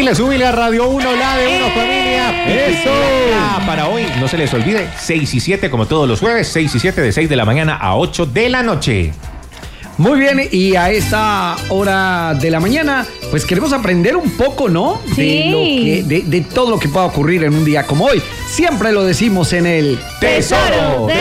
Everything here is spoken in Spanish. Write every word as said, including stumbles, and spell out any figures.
Súbile, súbile a Radio uno, la de uno, familia. Eso. Ah, para hoy, no se les olvide, seis y siete, como todos los jueves, seis y siete de seis de la mañana a ocho de la noche. Muy bien, y a esta hora de la mañana, pues queremos aprender un poco, ¿no? Sí. De, lo que, de, de todo lo que pueda ocurrir en un día como hoy. Siempre lo decimos en el Tesoro de